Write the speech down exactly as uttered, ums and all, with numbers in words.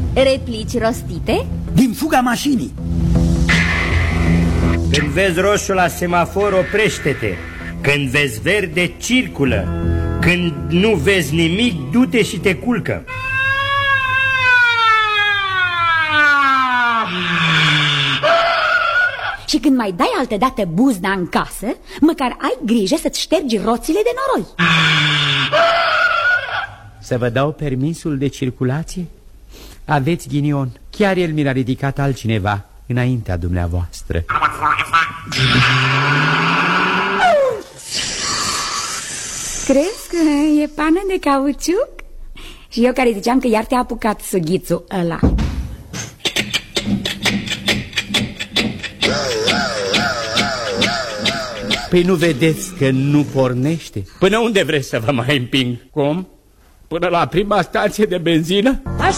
Replici rostite? Din fuga mașinii. Când vezi roșu la semafor, oprește-te. Când vezi verde, circulă. Când nu vezi nimic, du-te și te culcă. Și când mai dai altădată buzna în casă, măcar ai grijă să-ți ștergi roțile de noroi. Să vă dau permisul de circulație? Aveți ghinion. Chiar el mi l-a ridicat altcineva înaintea dumneavoastră. Crezi că e pană de cauciuc? Și eu care ziceam că iar te-a apucat sughițul ăla. Păi nu vedeți că nu pornește? Până unde vreți să vă mai împing? Cum? Până la prima stație de benzină? Aș